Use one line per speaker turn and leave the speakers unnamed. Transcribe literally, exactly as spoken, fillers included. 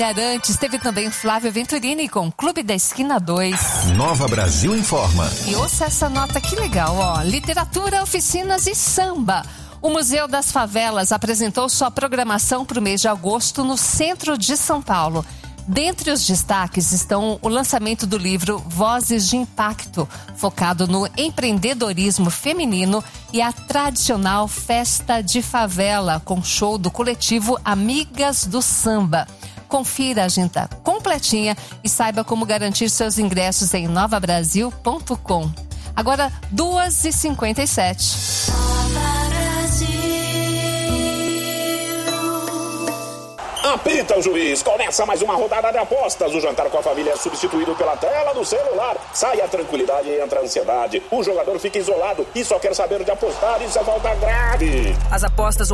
Arantes, teve também Flávio Venturini com Clube da Esquina dois.
Nova Brasil informa.
E ouça essa nota que legal, ó. Literatura, oficinas e samba. O Museu das Favelas apresentou sua programação para o mês de agosto no centro de São Paulo. Dentre os destaques estão o lançamento do livro Vozes de Impacto, focado no empreendedorismo feminino, e a tradicional Festa de Favela, com show do coletivo Amigas do Samba. Confira a agenda completinha e saiba como garantir seus ingressos em nova brasil ponto com. Agora, duas e cinquenta e sete.
Apita o juiz, começa mais uma rodada de apostas. O jantar com a família é substituído pela tela do celular. Sai a tranquilidade e entra a ansiedade. O jogador fica isolado e só quer saber de apostar. Isso é falta grave.
As apostas